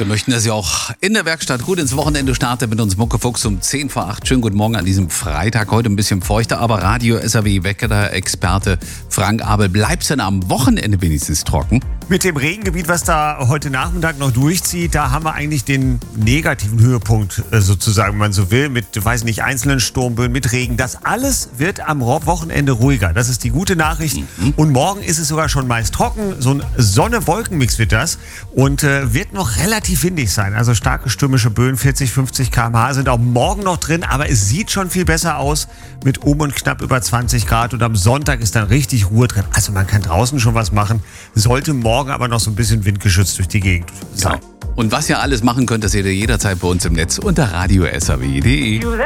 Wir möchten, dass ihr auch in der Werkstatt gut ins Wochenende startet mit uns Muckefuchs um 10 vor 8. Schönen guten Morgen an diesem Freitag. Heute ein bisschen feuchter, aber Radio SAW-Wetterexperte Frank Abel, bleibt's denn am Wochenende wenigstens trocken? Mit dem Regengebiet, was da heute Nachmittag noch durchzieht, da haben wir eigentlich den negativen Höhepunkt sozusagen, wenn man so will, mit, weiß nicht, einzelnen Sturmböen, mit Regen. Das alles wird am Wochenende ruhiger. Das ist die gute Nachricht. Und morgen ist es sogar schon meist trocken. So ein Sonne-Wolken-Mix wird das und wird noch relativ windig sein. Also starke stürmische Böen, 40, 50 km/h sind auch morgen noch drin, aber es sieht schon viel besser aus mit und knapp über 20 Grad und am Sonntag ist dann richtig Ruhe drin. Also man kann draußen schon was machen, sollte morgen aber noch so ein bisschen windgeschützt durch die Gegend sein. Und was ihr alles machen könnt, das seht ihr jederzeit bei uns im Netz unter radio SAW.de.